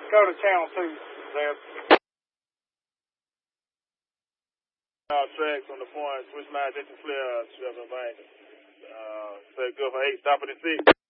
Go to channel 2, Zeb. Tracks on the point, switch line, just to clear, Trevor Bank. Say good for 8, stop at the 6.